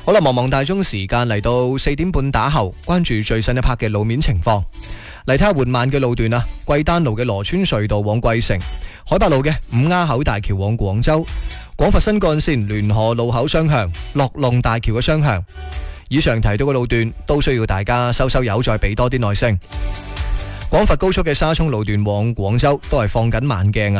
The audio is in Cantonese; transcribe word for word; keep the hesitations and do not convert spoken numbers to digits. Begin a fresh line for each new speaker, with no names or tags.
好啦，望望大鐘時間嚟到四點半打後，關注最新一 part 嘅路面情況。嚟睇下緩慢嘅路段啊，桂丹路嘅羅村隧道往桂城，海八路嘅五丫口大橋往廣州，廣佛新幹線聯河路口雙向，樂浪大橋嘅雙向。以上提到嘅路段都需要大家收收油，再俾多啲耐性。廣佛高速嘅沙涌路段往廣州都係放緊慢鏡啊。